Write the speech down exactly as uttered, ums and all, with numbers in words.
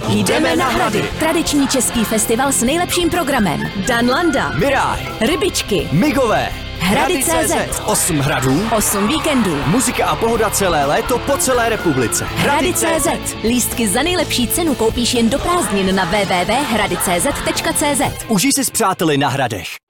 Jdeme na Hrady. Tradiční český festival s nejlepším programem. Dan Landa, Miraj, Rybičky, Migové, Hrady tečka cé zet, osm hradů, osm víkendů, muzika a pohoda celé léto po celé republice. Hrady tečka cé zet. Lístky za nejlepší cenu koupíš jen do prázdnin na w w w tečka hrady tečka cé zet tečka cé zet. Užij si s přáteli na Hradech.